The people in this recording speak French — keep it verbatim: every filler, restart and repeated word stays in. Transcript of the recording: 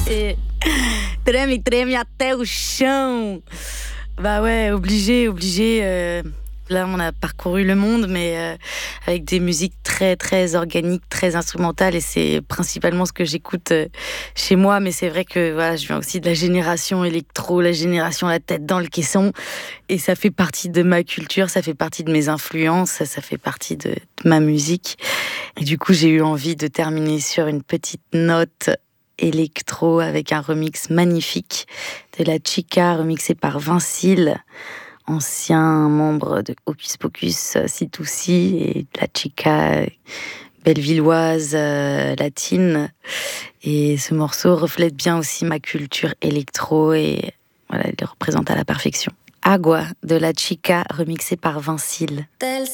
Et treme, treme até o chão. Bah ouais, obligé, obligé. Euh, là, on a parcouru le monde, mais euh, avec des musiques très, très organiques, très instrumentales. Et c'est principalement ce que j'écoute euh, chez moi. Mais c'est vrai que voilà, je viens aussi de la génération électro, la génération la tête dans le caisson. Et ça fait partie de ma culture, ça fait partie de mes influences, ça, ça fait partie de, de ma musique. Et du coup, j'ai eu envie de terminer sur une petite note électro avec un remix magnifique de La Chica, remixé par Vincile, ancien membre de Hocus Pocus, C deux C, et La Chica, bellevilloise, euh, latine. Et ce morceau reflète bien aussi ma culture électro et voilà, il le représente à la perfection. Agua de La Chica, remixé par Vincile. Del